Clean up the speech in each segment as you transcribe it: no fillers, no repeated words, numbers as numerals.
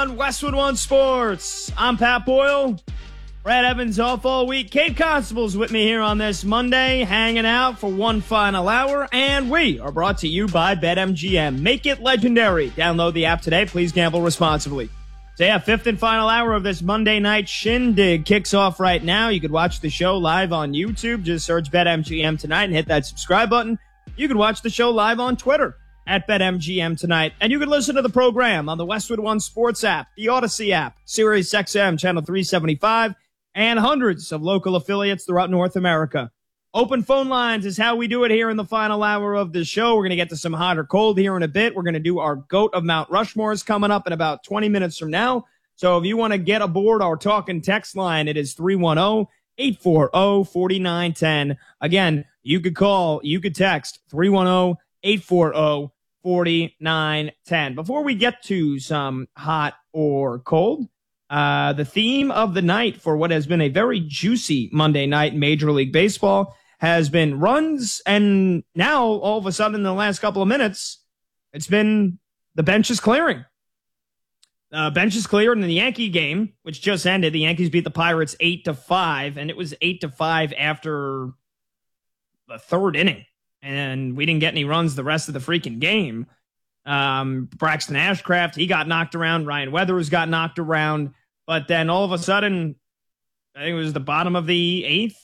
On Westwood One Sports, I'm Pat Boyle. Brad Evans off all week. Kate Constable's with me here on this Monday, hanging out for one final hour, and we are brought to you by BetMGM. Make it legendary. Download the app today. Please gamble responsibly. So yeah, fifth and final hour of this Monday night shindig kicks off right now. You could watch the show live on YouTube. Just search BetMGM tonight and hit that subscribe button. You could watch the show live on Twitter at BetMGM tonight. And you can listen to the program on the Westwood One Sports app, the Odyssey app, Sirius XM, channel 375, and hundreds of local affiliates throughout North America. Open phone lines is how we do it here in the final hour of the show. We're going to get to some hot or cold here in a bit. We're going to do our GOAT of Mount Rushmore's coming up in about 20 minutes from now. So if you want to get aboard our talking text line, it is 310-840-4910. Again, you could call, you could text 310-840-4910. Before we get to some hot or cold, the theme of the night for what has been a very juicy Monday night in Major League Baseball has been runs, and now, all of a sudden, in the last couple of minutes, it's been the bench is clearing. Bench is cleared in the Yankee game, which just ended. The Yankees beat the Pirates 8-5, and it was 8-5 after the third inning, and we didn't get any runs the rest of the freaking game. Braxton Ashcraft, he got knocked around. Ryan Weathers got knocked around. But then all of a sudden, I think it was the bottom of the eighth.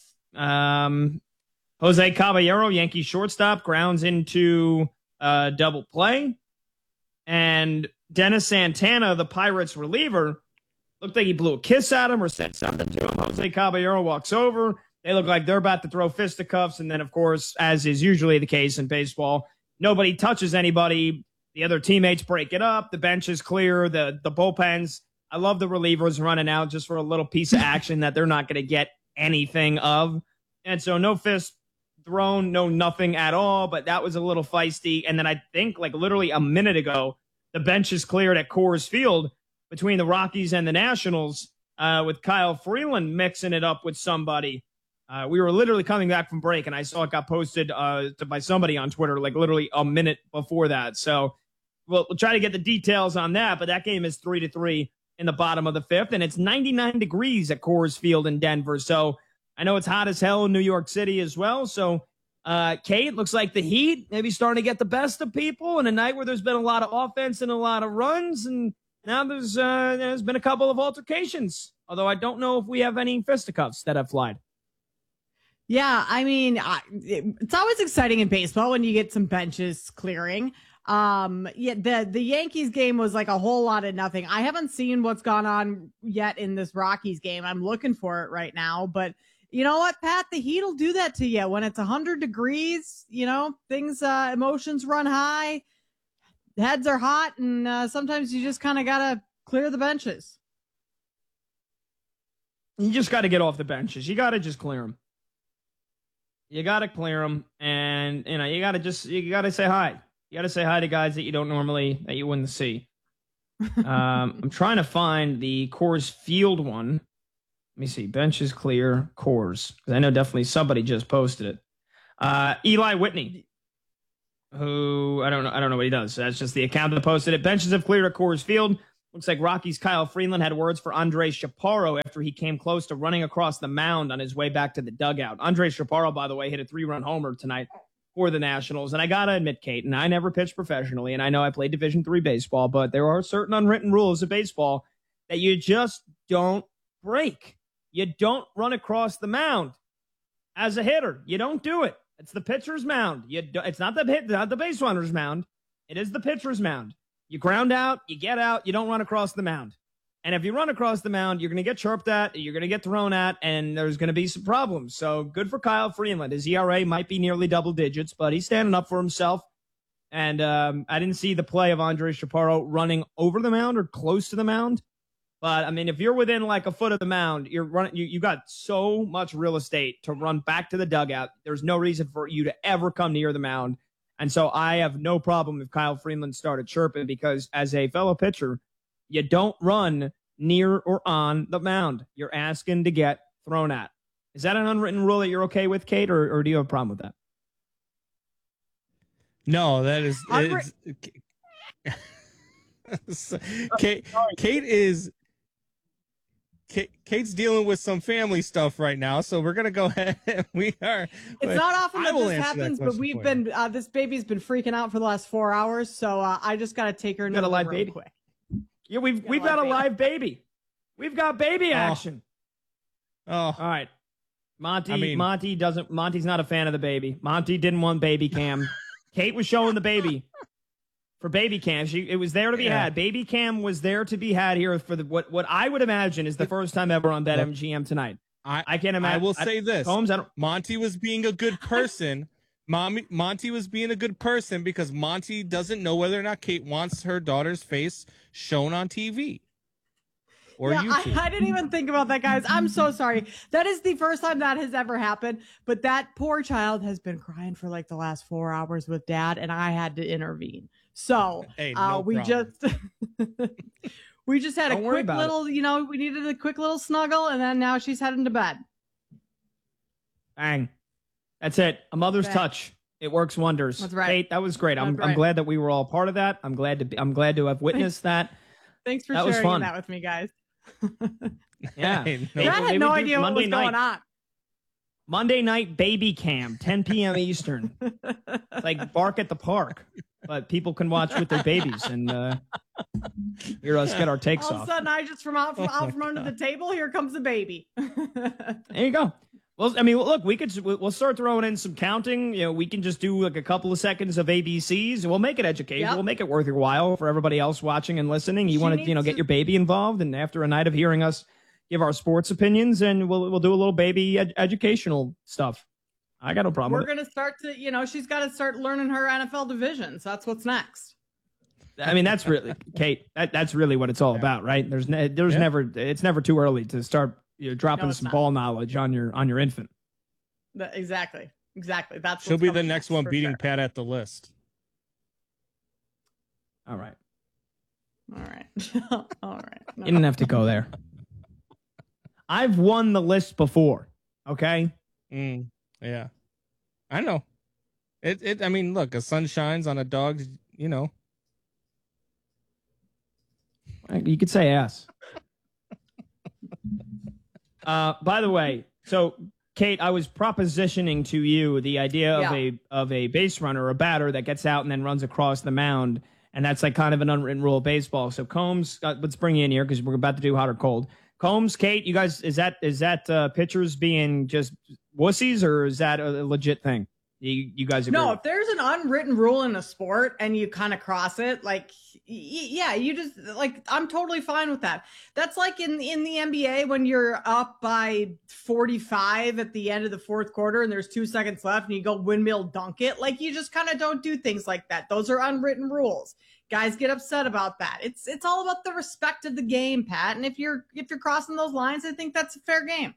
Jose Caballero, Yankee shortstop, grounds into double play. And Dennis Santana, the Pirates reliever, looked like he blew a kiss at him or said something to him. Jose Caballero walks over. They look like they're about to throw fisticuffs. And then, of course, as is usually the case in baseball, nobody touches anybody. The other teammates break it up. The bench is clear. The bullpens. I love the relievers running out just for a little piece of action that they're not going to get anything of. And so no fist thrown, no nothing at all, but that was a little feisty. And then I think like literally a minute ago, the bench is cleared at Coors Field between the Rockies and the Nationals with Kyle Freeland mixing it up with somebody. We were literally coming back from break, and I saw it got posted by somebody on Twitter like literally a minute before that. So we'll try to get the details on that, but that game is 3-3 in the bottom of the fifth, and it's 99 degrees at Coors Field in Denver. So I know it's hot as hell in New York City as well. So, Kate, looks like the Heat maybe starting to get the best of people in a night where there's been a lot of offense and a lot of runs, and now there's been a couple of altercations, although I don't know if we have any fisticuffs that have flied. Yeah, I mean, it's always exciting in baseball when you get some benches clearing. The Yankees game was like a whole lot of nothing. I haven't seen what's gone on yet in this Rockies game. I'm looking for it right now, but you know what, Pat, the Heat will do that to you when it's 100 degrees, things, emotions run high, heads are hot, and sometimes you just kind of got to clear the benches. You just got to get off the benches. You got to just clear them. You got to clear them, and you got to say hi. You got to say hi to guys that you wouldn't see. I'm trying to find the Coors Field one. Let me see. Bench is clear, Coors. Because I know definitely somebody just posted it. Eli Whitney, who I don't know what he does. That's just the account that posted it. Benches have cleared at Coors Field. Looks like Rockies' Kyle Freeland had words for Andres Chaparro after he came close to running across the mound on his way back to the dugout. Andres Chaparro, by the way, hit a 3-run homer tonight for the Nationals. And I got to admit, Kate, and I never pitched professionally, and I know I played Division III baseball, but there are certain unwritten rules of baseball that you just don't break. You don't run across the mound as a hitter. You don't do it. It's the pitcher's mound. It's not the base runner's mound. It is the pitcher's mound. You ground out, you get out, you don't run across the mound. And if you run across the mound, you're going to get chirped at, you're going to get thrown at, and there's going to be some problems. So good for Kyle Freeland. His ERA might be nearly double digits, but he's standing up for himself. And I didn't see the play of Andres Chaparro running over the mound or close to the mound. But, I mean, if you're within like a foot of the mound, you got so much real estate to run back to the dugout. There's no reason for you to ever come near the mound. And so I have no problem if Kyle Freeland started chirping, because as a fellow pitcher, you don't run near or on the mound. You're asking to get thrown at. Is that an unwritten rule that you're okay with, Kate, or do you have a problem with that? No, that is... So, Kate's dealing with some family stuff right now, so we're gonna go ahead. It's not often that this happens, but we've been this baby's been freaking out for the last 4 hours, so I just gotta take her into the room real quick. Yeah, we've got a live baby. We've got baby action. Oh, all right. Monty's not a fan of the baby. Monty didn't want baby cam. Kate was showing the baby for baby cam. It was there to be had. Baby cam was there to be had here for what I would imagine is the first time ever on BetMGM tonight. I can't imagine. I will say this. Holmes, Monty was being a good person. Monty was being a good person because Monty doesn't know whether or not Kate wants her daughter's face shown on TV. Or YouTube. I didn't even think about that, guys. I'm so sorry. That is the first time that has ever happened. But that poor child has been crying for like the last 4 hours with dad, and I had to intervene. So we just had a quick little, we needed a quick little snuggle, and then now she's heading to bed. Bang. That's it. A mother's touch. It works wonders. That's right. Kate, that was great. I'm glad that we were all part of that. I'm glad to have witnessed that. Thanks for sharing that with me, guys. Yeah. I had no idea what was going on. Monday night baby cam, 10 p.m. Eastern. It's like Bark at the Park, but people can watch with their babies and hear us get our takes off. All of a sudden, I just from out from under the table, here comes the baby. There you go. Well, I mean, look, we'll start throwing in some counting. We can just do like a couple of seconds of ABCs. We'll make it educational. Yep. We'll make it worth your while for everybody else watching and listening. You want to, get your baby involved, and after a night of hearing us give our sports opinions, and we'll do a little baby educational stuff. I got no problem. We're gonna start to, she's got to start learning her NFL divisions. That's what's next. I mean, that's really Kate. That's really what it's all about, right? It's never too early to start. You're dropping some ball knowledge on your infant. Exactly. That's she'll be the next one beating Pat at the list. All right. No. You didn't have to go there. I've won the list before. Okay. Yeah. I know. I mean, look, a sun shines on a dog. You could say ass. By the way, so Kate, I was propositioning to you the idea of a base runner or a batter that gets out and then runs across the mound, and that's like kind of an unwritten rule of baseball. So Combs, let's bring you in here because we're about to do hot or cold. Combs, Kate, you guys, is that pitchers being just wussies, or is that a legit thing? You guys agree? No, if there's an unwritten rule in a sport and you kind of cross it, like, yeah, you just like, I'm totally fine with that. That's like in the NBA when you're up by 45 at the end of the fourth quarter and there's 2 seconds left and you go windmill dunk it. Like, you just kind of don't do things like that. Those are unwritten rules. Guys get upset about that. It's all about the respect of the game, Pat. And if you're crossing those lines, I think that's a fair game.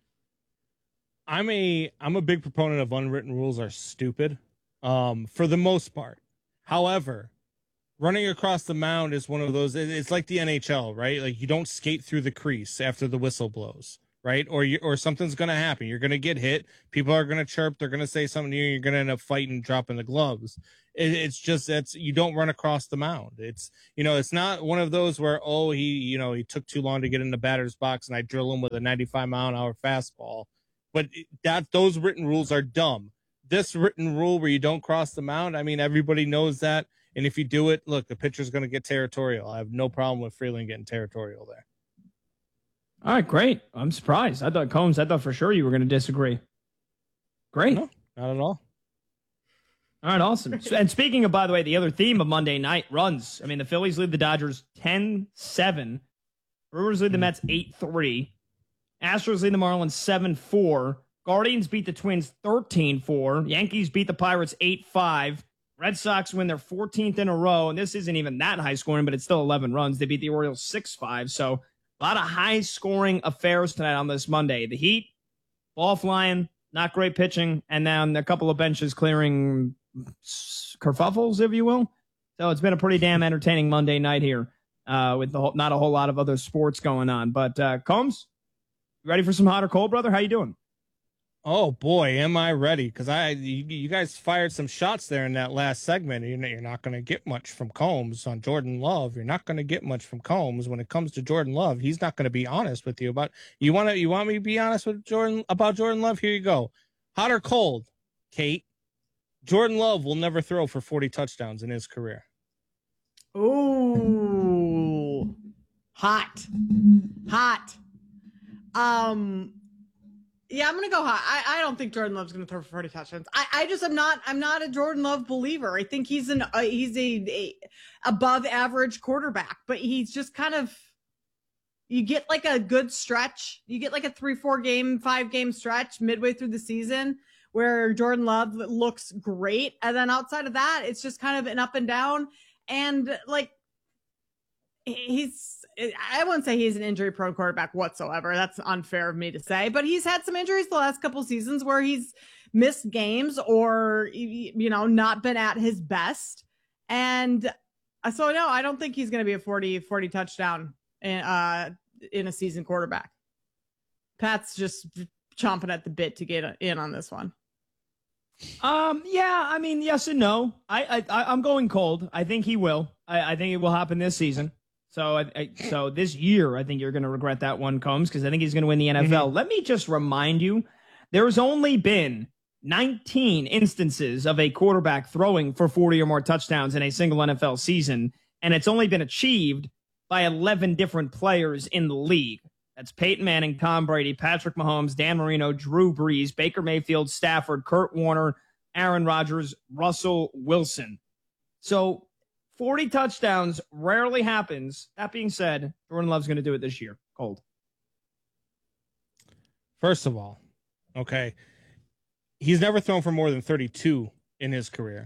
I'm a big proponent of unwritten rules are stupid, for the most part. However, running across the mound is one of those. It's like the NHL, right? Like, you don't skate through the crease after the whistle blows, right? Or something's gonna happen. You're gonna get hit. People are gonna chirp. They're gonna say something to you. You're gonna end up fighting, dropping the gloves. It's just you don't run across the mound. It's it's not one of those where he took too long to get in the batter's box and I drill him with a 95-mile-an-hour fastball. But those written rules are dumb. This written rule where you don't cross the mound, I mean, everybody knows that. And if you do it, look, the pitcher's going to get territorial. I have no problem with Freeland getting territorial there. All right, great. I'm surprised. I thought for sure you were going to disagree. Great. No, not at all. All right, awesome. And speaking of, by the way, the other theme of Monday night runs. I mean, the Phillies lead the Dodgers 10-7. Brewers lead the Mets 8-3. Astros lead the Marlins 7-4. Guardians beat the Twins 13-4. Yankees beat the Pirates 8-5. Red Sox win their 14th in a row. And this isn't even that high scoring, but it's still 11 runs. They beat the Orioles 6-5. So a lot of high scoring affairs tonight on this Monday. The Heat, ball flying, not great pitching, and then a couple of benches clearing kerfuffles, if you will. So it's been a pretty damn entertaining Monday night here with not a whole lot of other sports going on. But Combs, you ready for some hot or cold, brother? How you doing? Oh boy, am I ready? Because you guys fired some shots there in that last segment. You're not going to get much from Combs on Jordan Love. You're not going to get much from Combs when it comes to Jordan Love. He's not going to be honest with you about. You want me to be honest with Jordan about Jordan Love? Here you go. Hot or cold, Kate? Jordan Love will never throw for 40 touchdowns in his career. Ooh, hot. Yeah, I'm gonna go high. I don't think Jordan Love's gonna throw for 40 touchdowns. I'm not a Jordan Love believer. I think he's a above average quarterback, but he's just kind of, you get like a good stretch. You get like a 3-4 game, 5 game stretch midway through the season where Jordan Love looks great. And then outside of that, it's just kind of an up and down. And like, I wouldn't say he's an injury prone quarterback whatsoever. That's unfair of me to say, but he's had some injuries the last couple seasons where he's missed games or, not been at his best. And so, no, I don't think he's going to be a 40 touchdown in a season quarterback. Pat's just chomping at the bit to get in on this one. Yeah, I mean, yes and no. I'm going cold. I think he will. I think it will happen this season. So so this year, I think you're going to regret that one, Combs, because I think he's going to win the NFL. Mm-hmm. Let me just remind you, there's only been 19 instances of a quarterback throwing for 40 or more touchdowns in a single NFL season, and it's only been achieved by 11 different players in the league. That's Peyton Manning, Tom Brady, Patrick Mahomes, Dan Marino, Drew Brees, Baker Mayfield, Stafford, Kurt Warner, Aaron Rodgers, Russell Wilson. So 40 touchdowns rarely happens. That being said, Jordan Love's going to do it this year. Cold. First of all, okay, he's never thrown for more than 32 in his career.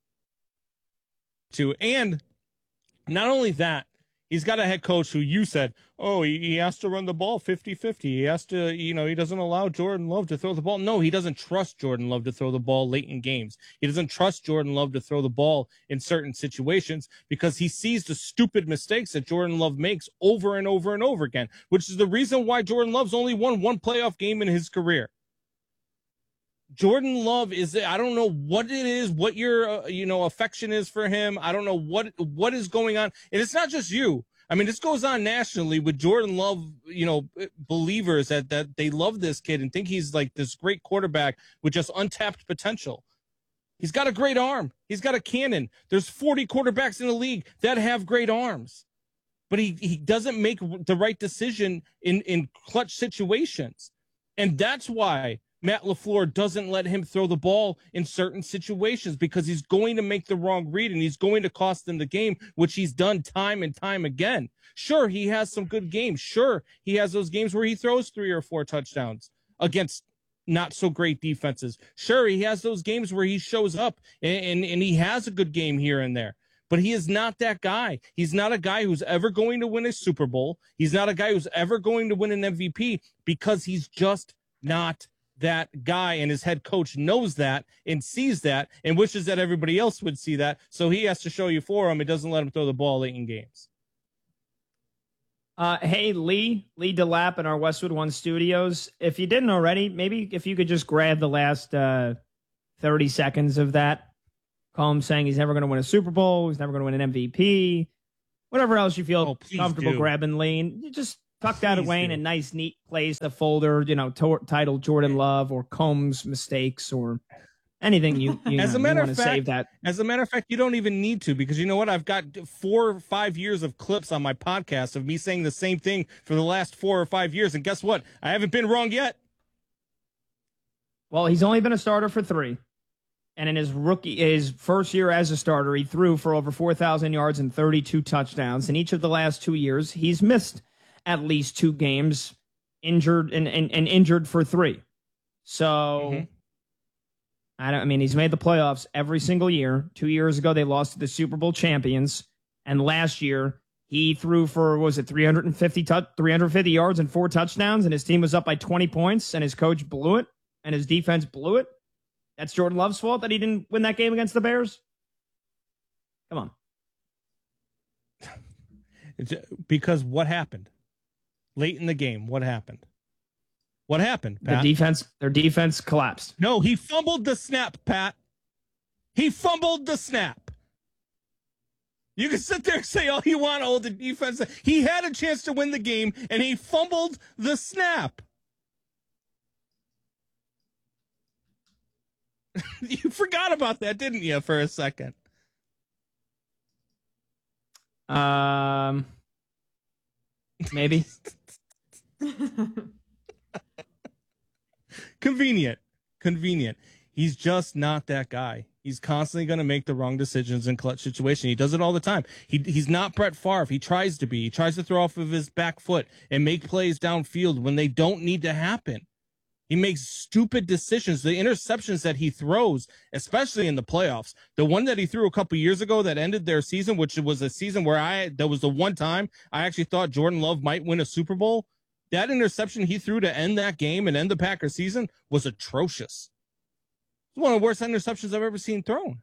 And not only that, he's got a head coach who you said, he has to run the ball 50-50. He has to, he doesn't allow Jordan Love to throw the ball. No, he doesn't trust Jordan Love to throw the ball late in games. He doesn't trust Jordan Love to throw the ball in certain situations because he sees the stupid mistakes that Jordan Love makes over and over and over again, which is the reason why Jordan Love's only won one playoff game in his career. Jordan Love I don't know what it is, what your, affection is for him. I don't know what is going on. And it's not just you. I mean, this goes on nationally with Jordan Love, believers that they love this kid and think he's like this great quarterback with just untapped potential. He's got a great arm. He's got a cannon. There's 40 quarterbacks in the league that have great arms, but he doesn't make the right decision in clutch situations. And that's why Matt LaFleur doesn't let him throw the ball in certain situations, because he's going to make the wrong read and he's going to cost them the game, which he's done time and time again. Sure, he has some good games. Sure, he has those games where he throws 3 or 4 touchdowns against not so great defenses. Sure, he has those games where he shows up and he has a good game here and there. But he is not that guy. He's not a guy who's ever going to win a Super Bowl. He's not a guy who's ever going to win an MVP, because he's just not that guy, and his head coach knows that and sees that and wishes that everybody else would see that. So he has to show you for him. It doesn't let him throw the ball late in games. Hey, Lee DeLapp in our Westwood One studios. If you didn't already, maybe if you could just grab the last 30 seconds of that. Combs saying he's never going to win a Super Bowl. He's never going to win an MVP. Whatever else you feel comfortable grabbing, Lee. And you just tuck that away in a nice, neat place, the folder, titled Jordan Love or Combs mistakes or anything you as a matter of fact, save that. As a matter of fact, you don't even need to, because you know what? I've got 4 or 5 years of clips on my podcast of me saying the same thing for the last 4 or 5 years. And guess what? I haven't been wrong yet. Well, he's only been a starter for 3. And in his first year as a starter, he threw for over 4,000 yards and 32 touchdowns. In each of the last 2 years, he's missed at least 2 games, injured and injured for 3. So, he's made the playoffs every single year. 2 years ago, they lost to the Super Bowl champions. And last year, he threw for, 350 yards and 4 touchdowns, and his team was up by 20 points, and his coach blew it, and his defense blew it. That's Jordan Love's fault that he didn't win that game against the Bears? Come on. Because what happened? Late in the game, what happened? What happened, Pat? Their defense collapsed. No, he fumbled the snap, Pat. He fumbled the snap. You can sit there and say all you want, the defense. He had a chance to win the game, and he fumbled the snap. You forgot about that, didn't you, for a second? Maybe. Convenient. He's just not that guy. He's constantly going to make the wrong decisions in clutch situations. He does it all the time. He's not Brett Favre. He tries to be. He tries to throw off of his back foot and make plays downfield when they don't need to happen. He makes stupid decisions. The interceptions that he throws, especially in the playoffs, the one that he threw a couple years ago that ended their season, which was a season where that was the one time I actually thought Jordan Love might win a Super Bowl. That interception he threw to end that game and end the Packers season was atrocious. It's one of the worst interceptions I've ever seen thrown.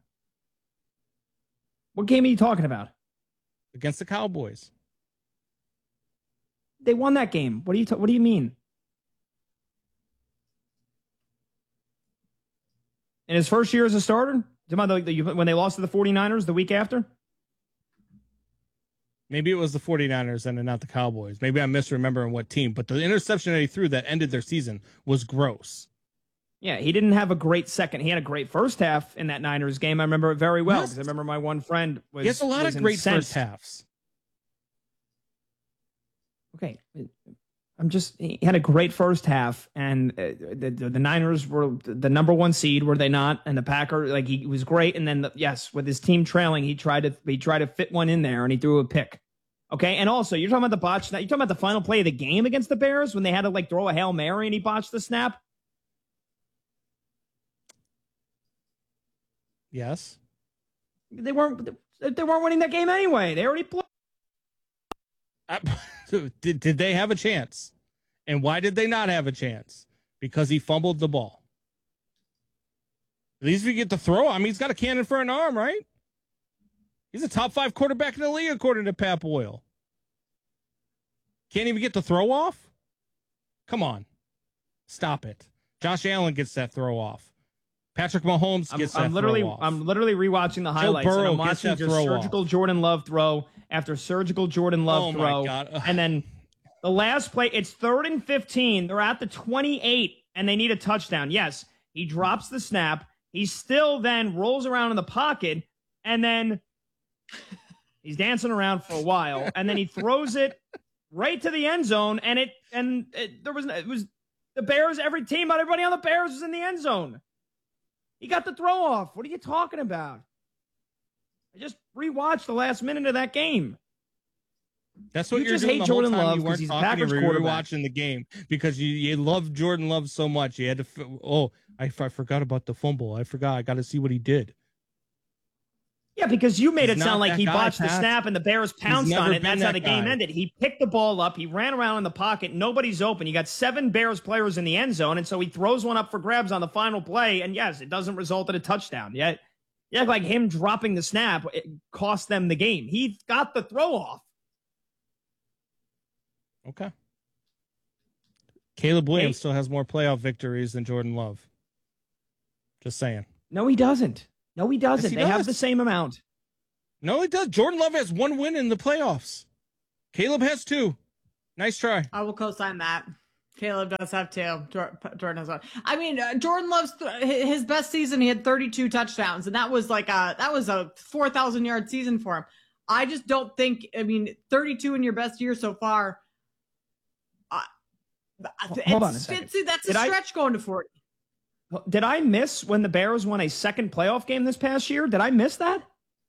What game are you talking about? Against the Cowboys. They won that game. What do you mean? In his first year as a starter? When they lost to the 49ers the week after? Maybe it was the 49ers and not the Cowboys. Maybe I'm misremembering what team. But the interception that he threw that ended their season was gross. Yeah, he didn't have a great second. He had a great first half in that Niners game. I remember it very well because I remember my one friend was. He has a lot of great first halves. Okay, he had a great first half, and the Niners were the number one seed, were they not? And the Packers, he was great. And then with his team trailing, he tried to fit one in there, and he threw a pick. Okay, and also you're talking about the botch. You're talking about the final play of the game against the Bears when they had to throw a Hail Mary and he botched the snap. Yes. They weren't winning that game anyway. They already played. Did they have a chance? And why did they not have a chance? Because he fumbled the ball. At least if you get to throw, he's got a cannon for an arm, right? He's a top 5 quarterback in the league, according to Pat Boyle. Can't even get the throw off? Come on. Stop it. Josh Allen gets that throw off. Patrick Mahomes gets that throw off. I'm literally rewatching the highlights. Joe Burrow and I'm watching gets that throw surgical off. Jordan Love throw after surgical Jordan Love throw. My God. And then the last play, it's 3rd and 15. They're at the 28, and they need a touchdown. Yes, he drops the snap. He still then rolls around in the pocket, and then he's dancing around for a while, and then he throws it right to the end zone, and it was the Bears. Everybody on the Bears was in the end zone. He got the throw off. What are you talking about? I just rewatched the last minute of that game. That's what you you're just doing hate the whole Jordan time Love you weren't he's talking. Packers You were quarterback. watching the game because you love Jordan Love so much. You had to. I forgot about the fumble. I forgot. I got to see what he did. Yeah, because you made He's it sound like he botched the Pat. snap and the Bears pounced on it. And that's how the game guy. ended. He picked the ball up. He ran around in the pocket. Nobody's open. You got 7 Bears players in the end zone. And so he throws one up for grabs on the final play. And yes, it doesn't result in a touchdown. Yet, like him dropping the snap, it cost them the game. He got the throw off. Okay. Caleb Williams still has more playoff victories than Jordan Love. Just saying. No, he doesn't. Yes, he they does. have the same amount. No, he does. Jordan Love has 1 win in the playoffs. Caleb has 2. Nice try. I will co-sign that. Caleb does have 2. Jordan has 1. I mean, Jordan Love's his best season. He had 32 touchdowns, and that was a 4,000 yard season for him. I just don't think. 32 in your best year so far. Hold on a second. That's a stretch going to 40. Did I miss when the Bears won a second playoff game this past year? Did I miss that?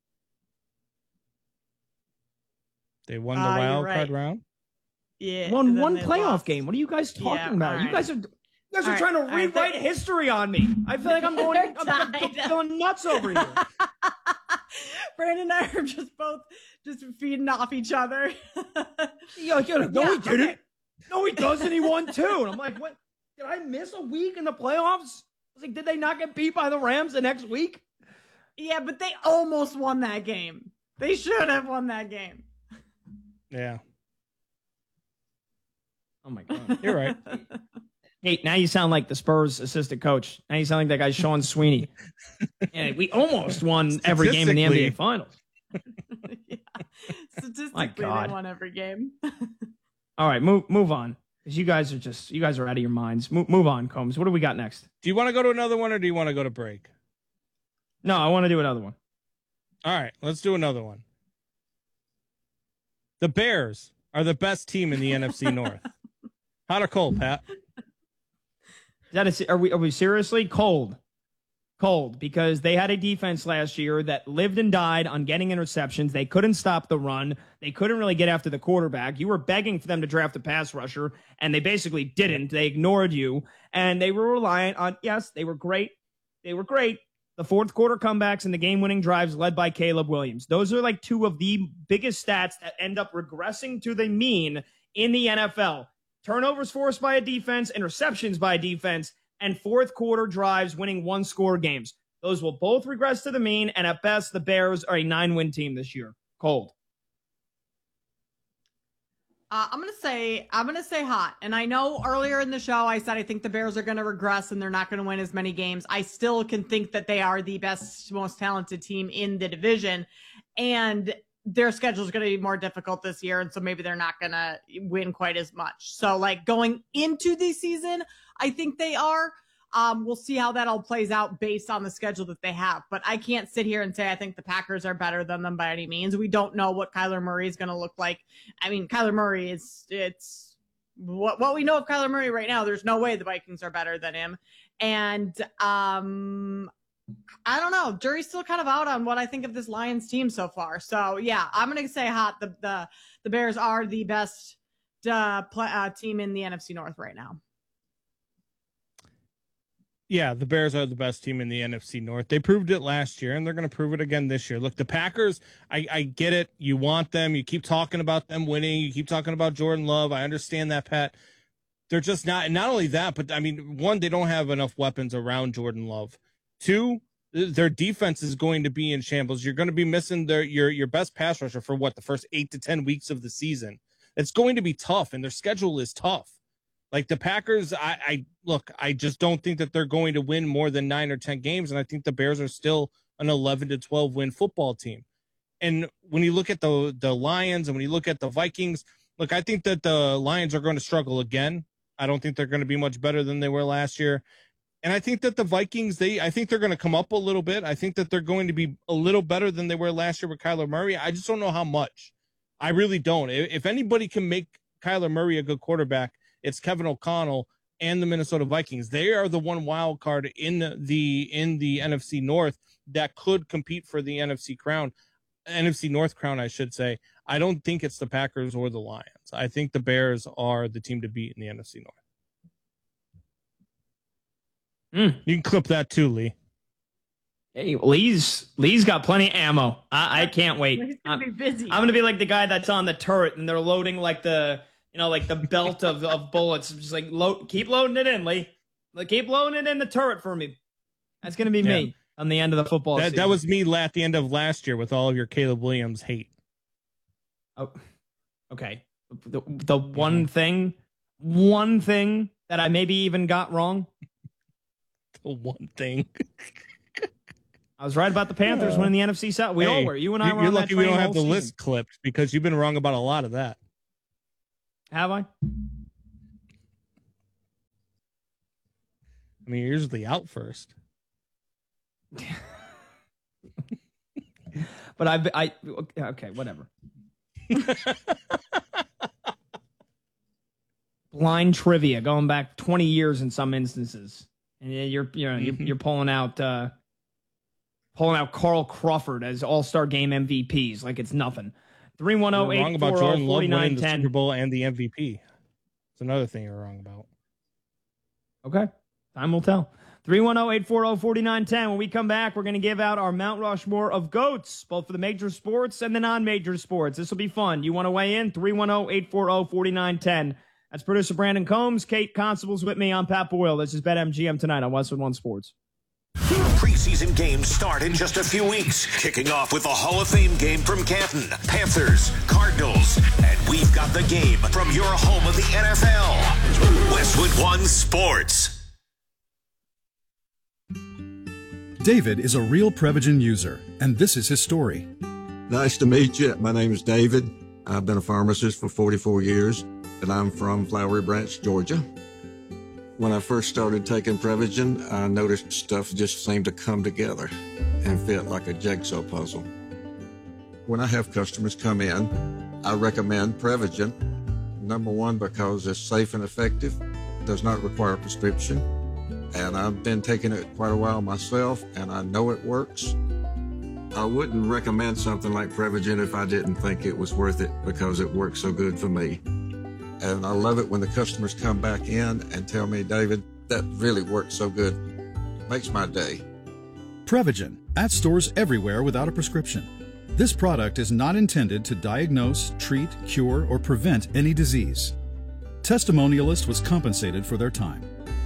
They won the wild card round. Yeah, won one playoff game. What are you guys talking about? Right. You guys are trying to rewrite history on me. I feel like I'm going nuts over here. Brandon and I are just feeding off each other. No, he didn't. No, he doesn't. He won 2. And I'm like, what? Did I miss a week in the playoffs? I was like, did they not get beat by the Rams the next week? Yeah, but they almost won that game. They should have won that game. Yeah. Oh my God. You're right. Hey, now you sound like the Spurs assistant coach. Now you sound like that guy Sean Sweeney. And we almost won every game in the NBA Finals. Yeah. Statistically, they won every game. All right, move on. Because you guys are out of your minds. Move on, Combs. What do we got next? Do you want to go to another one or do you want to go to break? No, I want to do another one. All right, let's do another one. The Bears are the best team in the NFC North. Hot or cold, Pat? Are we seriously cold? Cold, because they had a defense last year that lived and died on getting interceptions. They couldn't stop the run. They couldn't really get after the quarterback. You were begging for them to draft a pass rusher, and they basically didn't. They ignored you, and they were reliant on, yes, they were great. They were great. The fourth quarter comebacks and the game-winning drives led by Caleb Williams. Those are like two of the biggest stats that end up regressing to the mean in the NFL. Turnovers forced by a defense, interceptions by a defense, and fourth quarter drives winning one-score games. Those will both regress to the mean, and at best, the Bears are a 9-win team this year. Cold. I'm gonna say hot. And I know earlier in the show I said I think the Bears are gonna regress and they're not gonna win as many games. I still can think that they are the best, most talented team in the division, and their schedule is going to be more difficult this year, and so maybe they're not going to win quite as much. So, like, going into the season, I think they are. We'll see how that all plays out based on the schedule that they have. But I can't sit here and say I think the Packers are better than them by any means. We don't know what Kyler Murray is going to look like. I mean, Kyler Murray it's what we know of Kyler Murray right now. There's no way the Vikings are better than him. And I don't know. Jury's still kind of out on what I think of this Lions team so far. So yeah, I'm going to say hot. The Bears are the best team in the NFC North right now. Yeah, the Bears are the best team in the NFC North. They proved it last year, and they're going to prove it again this year. Look, the Packers, I get it. You want them. You keep talking about them winning. You keep talking about Jordan Love. I understand that, Pat. They're just not. And not only that, but I mean, one, they don't have enough weapons around Jordan Love. Two, their defense is going to be in shambles. You're going to be missing your best pass rusher for the first 8 to 10 weeks of the season. It's going to be tough, and their schedule is tough. Like the Packers, I just don't think that they're going to win more than 9 or 10 games, and I think the Bears are still an 11 to 12 win football team. And when you look at the Lions and when you look at the Vikings, look, I think that the Lions are going to struggle again. I don't think they're going to be much better than they were last year. And I think that the Vikings, I think they're going to come up a little bit. I think that they're going to be a little better than they were last year with Kyler Murray. I just don't know how much. I really don't. If anybody can make Kyler Murray a good quarterback, it's Kevin O'Connell and the Minnesota Vikings. They are the one wild card in the NFC North that could compete for the NFC North crown, I should say. I don't think it's the Packers or the Lions. I think the Bears are the team to beat in the NFC North. You can clip that too, Lee. Hey, Lee's got plenty of ammo. I can't wait. He's gonna be busy. I'm gonna be like the guy that's on the turret and they're loading like the belt of bullets. Just like keep loading it in, Lee. Keep loading it in the turret for me. That's gonna be me on the end of the football season. That was me at the end of last year with all of your Caleb Williams hate. Oh, okay. The one thing that I maybe even got wrong. The one thing. I was right about the Panthers winning the NFC South. We all were. You and I were. You're lucky we don't have the list clipped because you've been wrong about a lot of that. Have I? I mean, you're usually out first. But I okay, whatever. Blind trivia going back 20 years in some instances. And you're pulling out Carl Crawford as All-Star Game MVPs like it's nothing. 310-840-4910. The Super Bowl and the MVP. It's another thing you're wrong about. Okay. Time will tell. 310-840-4910. When we come back, we're going to give out our Mount Rushmore of GOATs, both for the major sports and the non-major sports. This will be fun. You want to weigh in? 310-840-4910. That's producer Brandon Combs. Kate Constable's with me. I'm Pat Boyle. This is BetMGM tonight on Westwood One Sports. Preseason games start in just a few weeks, kicking off with a Hall of Fame game from Canton, Panthers, Cardinals, and we've got the game from your home of the NFL. Westwood 98.1 Sports. David is a real Prevagen user, and this is his story. Nice to meet you. My name is David. I've been a pharmacist for 44 years, and I'm from Flowery Branch, Georgia. When I first started taking Prevagen, I noticed stuff just seemed to come together and fit like a jigsaw puzzle. When I have customers come in, I recommend Prevagen. Number one, because it's safe and effective, does not require a prescription, and I've been taking it quite a while myself, and I know it works. I wouldn't recommend something like Prevagen if I didn't think it was worth it, because it works so good for me. And I love it when the customers come back in and tell me, David, that really worked so good. Makes my day. Prevagen, at stores everywhere without a prescription. This product is not intended to diagnose, treat, cure, or prevent any disease. Testimonialist was compensated for their time.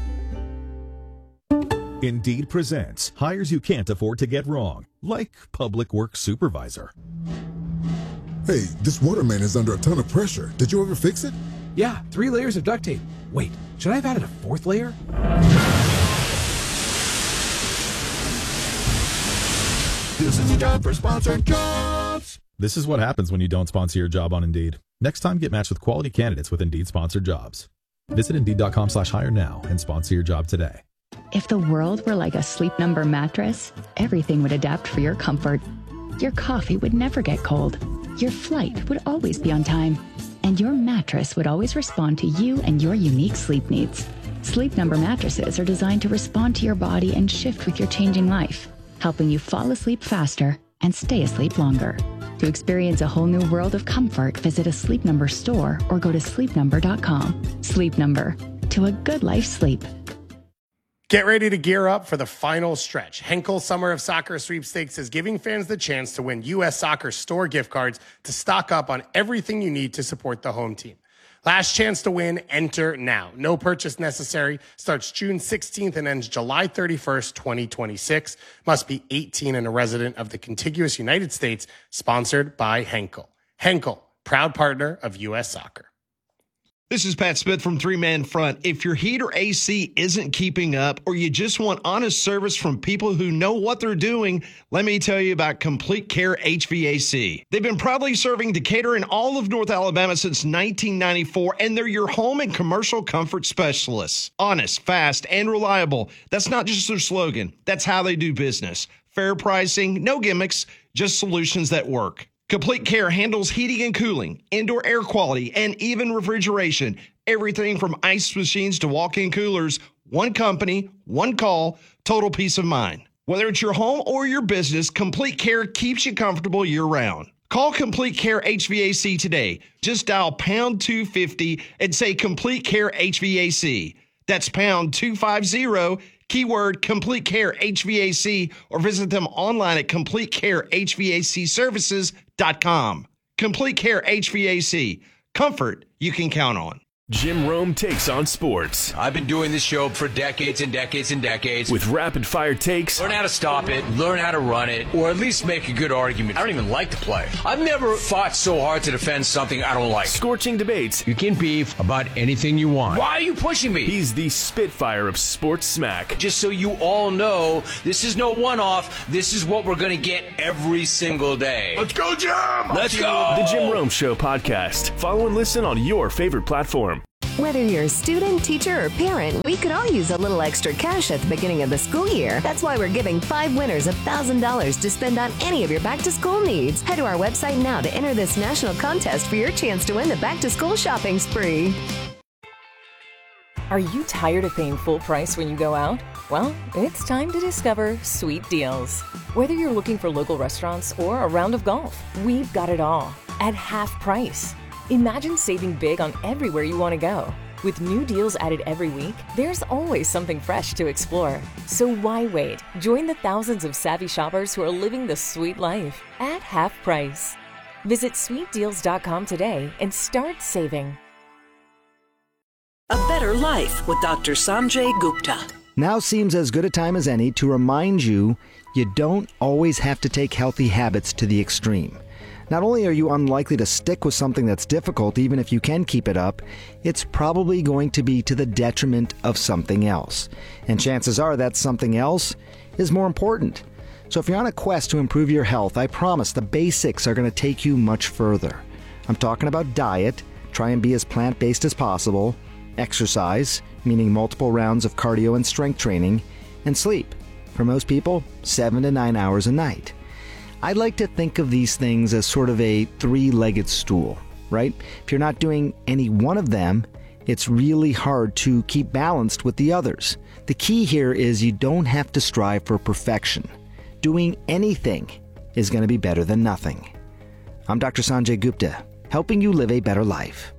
Indeed presents hires you can't afford to get wrong, like public works supervisor. Hey, this water main is under a ton of pressure. Did you ever fix it? Yeah, 3 layers of duct tape. Wait, should I have added a 4th layer? This is a job for Sponsored Jobs. This is what happens when you don't sponsor your job on Indeed. Next time, get matched with quality candidates with Indeed sponsored jobs. Visit Indeed.com/hire now and sponsor your job today. If the world were like a Sleep Number mattress, everything would adapt for your comfort. Your coffee would never get cold. Your flight would always be on time. And your mattress would always respond to you and your unique sleep needs. Sleep Number mattresses are designed to respond to your body and shift with your changing life, helping you fall asleep faster and stay asleep longer. To experience a whole new world of comfort, visit a Sleep Number store or go to sleepnumber.com. Sleep Number, to a good life sleep. Get ready to gear up for the final stretch. Henkel Summer of Soccer Sweepstakes is giving fans the chance to win U.S. Soccer store gift cards to stock up on everything you need to support the home team. Last chance to win, enter now. No purchase necessary. Starts June 16th and ends July 31st, 2026. Must be 18 and a resident of the contiguous United States. Sponsored by Henkel. Henkel, proud partner of U.S. Soccer. This is Pat Smith from Three Man Front. If your heat or AC isn't keeping up, or you just want honest service from people who know what they're doing, let me tell you about Complete Care HVAC. They've been proudly serving Decatur and all of North Alabama since 1994, and they're your home and commercial comfort specialists. Honest, fast, and reliable. That's not just their slogan. That's how they do business. Fair pricing, no gimmicks, just solutions that work. Complete Care handles heating and cooling, indoor air quality, and even refrigeration. Everything from ice machines to walk-in coolers. One company, one call, total peace of mind. Whether it's your home or your business, Complete Care keeps you comfortable year-round. Call Complete Care HVAC today. Just dial pound 250 and say Complete Care HVAC. That's pound 250, keyword Complete Care HVAC, or visit them online at CompleteCareHVACservices.com. Complete Care HVAC. Comfort you can count on. Jim Rome takes on sports. I've been doing this show for decades and decades and decades. With rapid-fire takes. Learn how to stop it, learn how to run it, or at least make a good argument. I don't even like to play. I've never fought so hard to defend something I don't like. Scorching debates. You can beef about anything you want. Why are you pushing me? He's the Spitfire of sports smack. Just so you all know, this is no one-off. This is what we're going to get every single day. Let's go, Jim! Let's go! The Jim Rome Show podcast. Follow and listen on your favorite platform. Whether you're a student, teacher, or parent, we could all use a little extra cash at the beginning of the school year. That's why we're giving 5 winners $1,000 to spend on any of your back-to-school needs. Head to our website now to enter this national contest for your chance to win the back-to-school shopping spree. Are you tired of paying full price when you go out? Well, it's time to discover Sweet Deals. Whether you're looking for local restaurants or a round of golf, we've got it all at half price. Imagine saving big on everywhere you want to go. With new deals added every week, there's always something fresh to explore. So why wait? Join the thousands of savvy shoppers who are living the sweet life at half price. Visit sweetdeals.com today and start saving. A better life with Dr. Sanjay Gupta. Now seems as good a time as any to remind you you don't always have to take healthy habits to the extreme. Not only are you unlikely to stick with something that's difficult, even if you can keep it up, it's probably going to be to the detriment of something else. And chances are that something else is more important. So if you're on a quest to improve your health, I promise the basics are going to take you much further. I'm talking about diet, try and be as plant-based as possible, exercise, meaning multiple rounds of cardio and strength training, and sleep. For most people, 7 to 9 hours a night. I like to think of these things as sort of a three-legged stool, right? If you're not doing any one of them, it's really hard to keep balanced with the others. The key here is you don't have to strive for perfection. Doing anything is going to be better than nothing. I'm Dr. Sanjay Gupta, helping you live a better life.